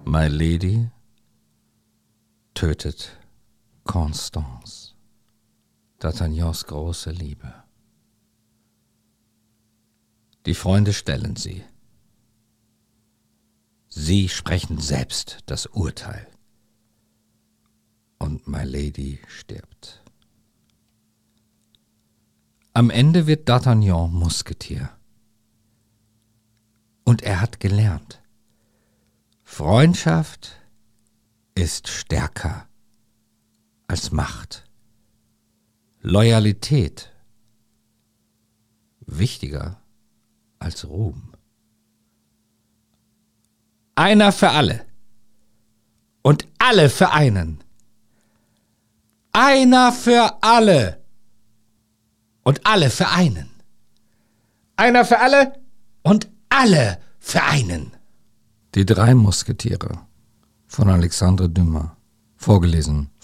My Lady tötet Constance, D'Artagnans große Liebe. Die Freunde stellen sie. Sie sprechen selbst das Urteil. Und My Lady stirbt. Am Ende wird D'Artagnan Musketier. Und er hat gelernt, Freundschaft ist stärker als Macht. Loyalität wichtiger als Ruhm. Einer für alle und alle für einen. Einer für alle und alle für einen. Einer für alle und alle für einen. Die drei Musketiere von Alexandre Dumas, vorgelesen